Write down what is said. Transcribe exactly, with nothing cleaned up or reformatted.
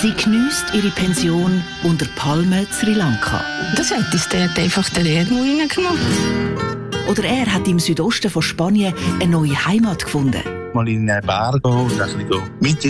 Sie geniesst ihre Pension unter Palmen Sri Lanka. Das hat uns dort einfach der Erdmut reingemacht. Oder er hat im Südosten von Spanien eine neue Heimat gefunden. Mal in einen Berg gehen und ein bisschen mit